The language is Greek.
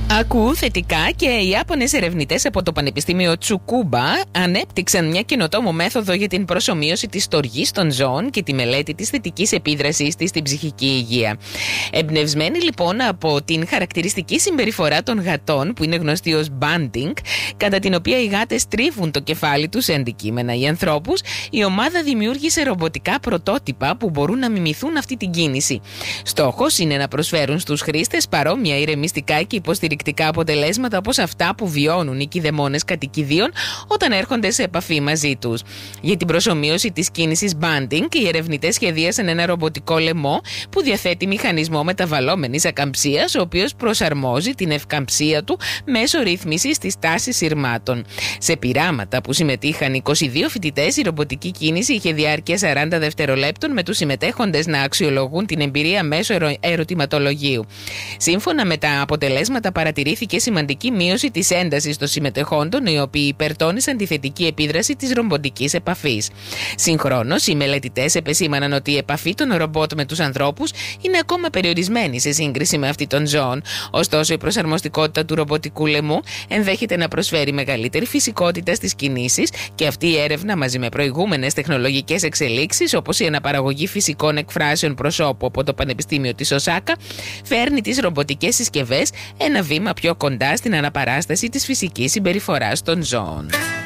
Ακού θετικά και οι Ιάπωνες ερευνητές από το Πανεπιστήμιο Τσουκούμπα ανέπτυξαν μια καινοτόμο μέθοδο για την προσομοίωση της στοργής των ζώων και τη μελέτη της θετικής επίδρασης της στην ψυχική υγεία. Εμπνευσμένοι λοιπόν από την χαρακτηριστική συμπεριφορά των γατών, που είναι γνωστή ως banding, κατά την οποία οι γάτες τρίβουν το κεφάλι τους σε αντικείμενα ή ανθρώπους, η ομάδα δημιούργησε ρομποτικά πρωτότυπα που μπορούν να μιμηθούν αυτή την κίνηση. Στόχος είναι να προσφέρουν στους χρήστες παρόμοια ηρεμιστικά και υποστηρικτικά αποτελέσματα όπως αυτά που βιώνουν οι κηδεμόνες κατοικιδίων όταν έρχονται σε επαφή μαζί τους. Για την προσομοίωση της κίνησης banding, οι ερευνητές σχεδίασαν ένα ρομποτικό λαιμό που διαθέτει μηχανισμό μεταβαλλόμενης ακαμψίας, ο οποίος προσαρμόζει την ευκαμψία του μέσω ρύθμισης της τάσης συρμάτων. Σε πειράματα που συμμετείχαν 22 φοιτητές, η ρομποτική κίνηση είχε διάρκεια 40 δευτερολέπτων, με τους συμμετέχοντες να αξιολογούν την εμπειρία μέσω ερωτηματολογίου. Σύμφωνα με τα αποτελέσματα, παρατηρήθηκε σημαντική μείωση της έντασης των συμμετεχόντων, οι οποίοι υπερτώνησαν τη θετική επίδραση της ρομποτικής επαφής. Συγχρόνως, οι μελετητές επεσήμαναν ότι η επαφή των ρομπότ με τους ανθρώπους είναι ακόμα περιορισμένη σε σύγκριση με αυτή των ζώων. Ωστόσο, η προσαρμοστικότητα του ρομποτικού λαιμού ενδέχεται να προσφέρει μεγαλύτερη φυσικότητα στις κινήσεις, και αυτή η έρευνα, μαζί με προηγούμενες τεχνολογικές εξελίξεις, όπως η αναπαραγωγή φυσικών εκφράσεων προσώπου από το Πανεπιστήμιο της Οσάκα, φέρνει τις ρομποτικές συσκευές ένα βήμα πιο κοντά στην αναπαράσταση της φυσικής συμπεριφοράς των ζώων.